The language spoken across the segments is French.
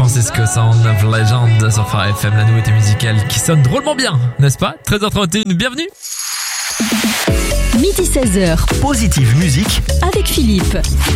Francisco Sound of Legend sur Phare FM, la nouveauté musicale qui sonne drôlement bien, n'est-ce pas? 13h31, bienvenue. Midi 16h, Positive Musique avec Philippe.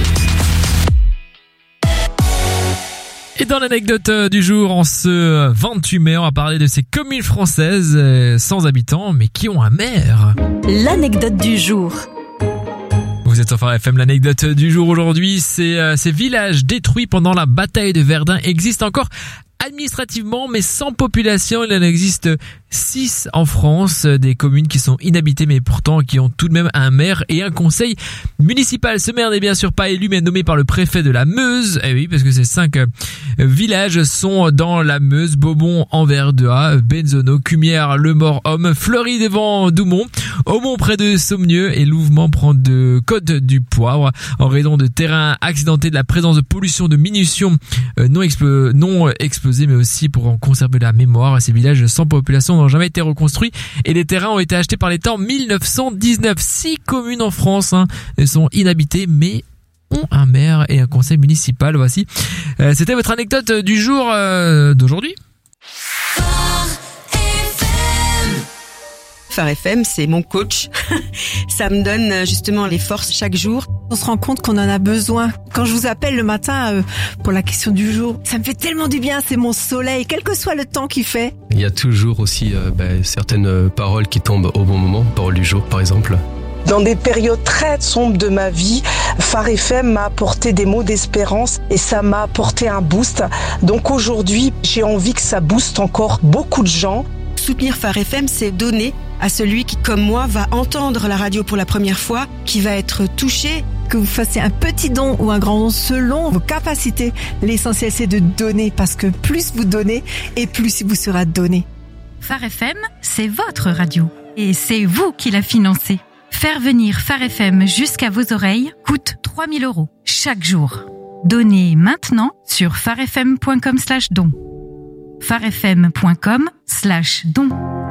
Et dans l'anecdote du jour, en ce 28 mai, on va parler de ces communes françaises sans habitants, mais qui ont un maire. L'anecdote du jour. Vous êtes sur Phare FM, l'anecdote du jour aujourd'hui, c'est ces villages détruits pendant la bataille de Verdun existent encore administrativement, mais sans population. Il en existe 6 en France, des communes qui sont inhabitées, mais pourtant qui ont tout de même un maire et un conseil municipal. Ce maire n'est bien sûr pas élu, mais nommé par le préfet de la Meuse. Eh oui, parce que ces 5 villages sont dans la Meuse: Beaumont, Anvers-de-Haut, Benzono, Cumières, Le Mort-Homme, Fleury-devant-Doumont, Aumont près de Saumnieux et Louvement près de Côte du Poivre. En raison de terrains accidentés, de la présence de pollution, de munitions non explosées, mais aussi pour en conserver la mémoire, ces villages sans population n'ont jamais été reconstruits et les terrains ont été achetés par l'État en 1919. 6 communes en France sont inhabitées, mais ont un maire et un conseil municipal. Voici, c'était votre anecdote du jour d'aujourd'hui. Phare FM, c'est mon coach. Ça me donne justement les forces chaque jour. On se rend compte qu'on en a besoin. Quand je vous appelle le matin pour la question du jour, ça me fait tellement du bien, c'est mon soleil, quel que soit le temps qu'il fait. Il y a toujours aussi certaines paroles qui tombent au bon moment, parole du jour par exemple. Dans des périodes très sombres de ma vie, Phare FM m'a apporté des mots d'espérance et ça m'a apporté un boost. Donc aujourd'hui, j'ai envie que ça booste encore beaucoup de gens. Soutenir Phare FM, c'est donner à celui qui, comme moi, va entendre la radio pour la première fois, qui va être touché. Que vous fassiez un petit don ou un grand don selon vos capacités, l'essentiel c'est de donner, parce que plus vous donnez et plus il vous sera donné. Phare FM, c'est votre radio et c'est vous qui la financez. Faire venir Phare FM jusqu'à vos oreilles coûte 3 000 € chaque jour. Donnez maintenant sur pharefm.com/don. pharefm.com/don.